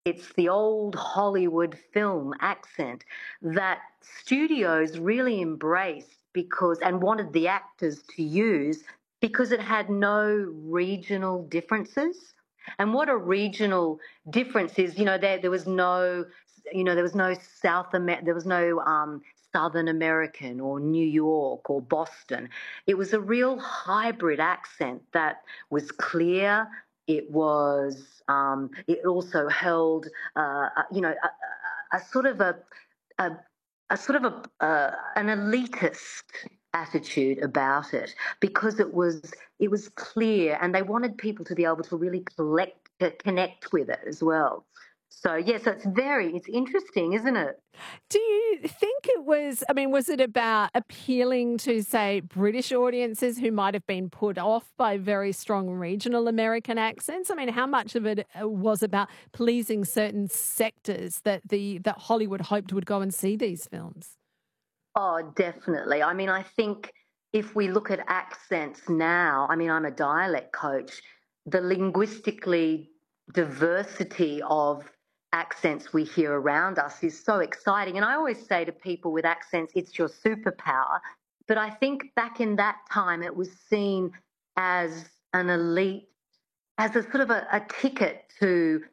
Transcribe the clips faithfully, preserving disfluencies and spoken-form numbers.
It's the old Hollywood film accent that studios really embraced because and wanted the actors to use because it had no regional differences. And what a regional difference is, you know, there there was no, you know, there was no South Amer- there was no um, Southern American or New York or Boston. It was a real hybrid accent that was clear. It was. Um, it also held, uh, a- you know, a, a, a sort of a, a, a sort of a, uh, an elitist attitude about it because it was it was clear, and they wanted people to be able to really collect, uh, connect with it as well. So yeah, so it's very it's interesting, isn't it? Do you think it was, I mean, was it about appealing to, say, British audiences who might have been put off by very strong regional American accents? I mean, how much of it uh, was about pleasing certain sectors that the that Hollywood hoped would go and see these films? Oh, definitely. I mean, I think if we look at accents now, I mean, I'm a dialect coach, the linguistically diversity of accents we hear around us is so exciting. And I always say to people with accents, it's your superpower. But I think back in that time, it was seen as an elite, as a sort of a, a ticket to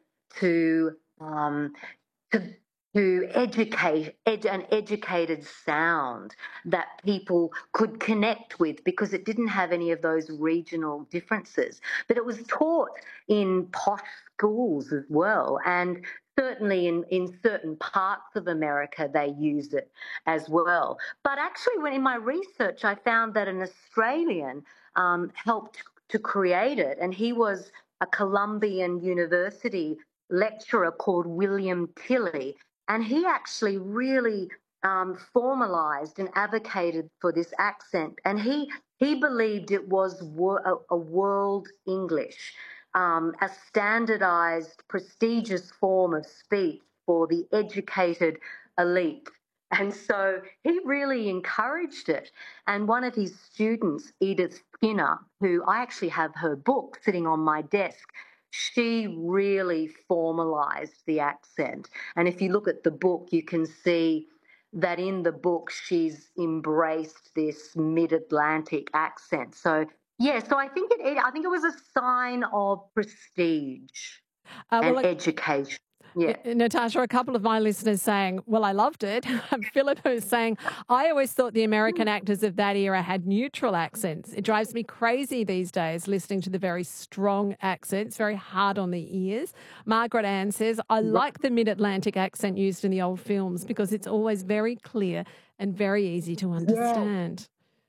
to um, to to educate ed, an educated sound that people could connect with because it didn't have any of those regional differences. But it was taught in posh schools as well, and certainly in, in certain parts of America they used it as well. But actually, when in my research, I found that an Australian um, helped to create it, and he was a Columbian University lecturer called William Tilley, and he actually really um, formalized and advocated for this accent. And he he believed it was wor- a, a world English, um, a standardized, prestigious form of speech for the educated elite. And so he really encouraged it. And one of his students, Edith Skinner, who I actually have her book sitting on my desk, she really formalized the accent. And if you look at the book, you can see that in the book she's embraced this mid-Atlantic accent. So yeah, so I think it, I think it was a sign of prestige Uh, well, and look, education. Uh, Yeah. Natasha, a couple of my listeners saying, well, I loved it. Philip who's saying, I always thought the American actors of that era had neutral accents. It drives me crazy these days listening to the very strong accents, very hard on the ears. Margaret Ann says, I like the mid-Atlantic accent used in the old films because it's always very clear and very easy to Yeah. understand.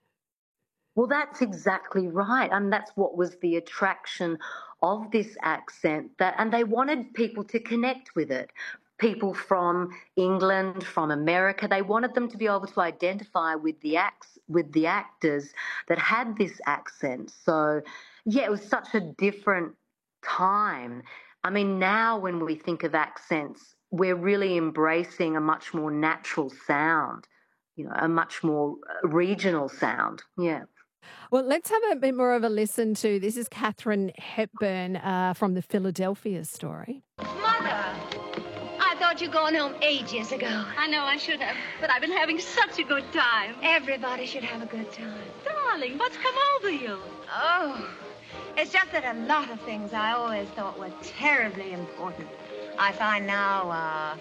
Well, that's exactly right. And that's what was the attraction of this accent that and they wanted people to connect with it. People from England, from America, they wanted them to be able to identify with the acts with the actors that had this accent. So yeah, it was such a different time. I mean, now when we think of accents, we're really embracing a much more natural sound, you know, a much more uh, regional sound. Yeah. Well, let's have a bit more of a listen to this is Catherine Hepburn uh, from the Philadelphia story. Mother, I thought you'd gone home ages ago. I know I should have, but I've been having such a good time. Everybody should have a good time. Darling, what's come over you? Oh, it's just that a lot of things I always thought were terribly important, I find now, uh,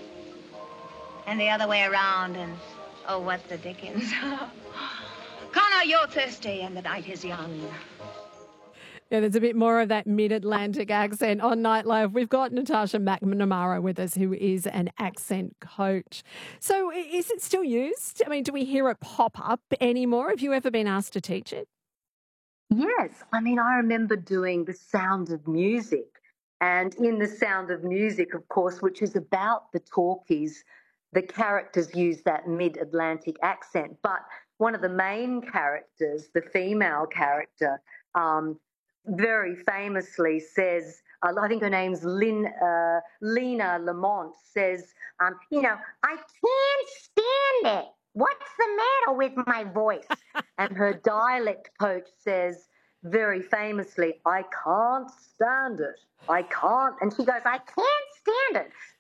and the other way around, and oh, what the dickens. Connor, you're thirsty, and the night is young. Yeah, there's a bit more of that mid-Atlantic accent on Nightlife. We've got Natasha McNamara with us, who is an accent coach. So is it still used? I mean, do we hear it pop up anymore? Have you ever been asked to teach it? Yes. I mean, I remember doing The Sound of Music. And in The Sound of Music, of course, which is about the talkies, the characters use that mid-Atlantic accent. But one of the main characters, the female character, um, very famously says, uh, I think her name's Lynn, uh, Lena Lamont, says, um, you know, I can't stand it. What's the matter with my voice? And her dialect coach says, very famously, I can't stand it. I can't. And she goes, I can't stand it.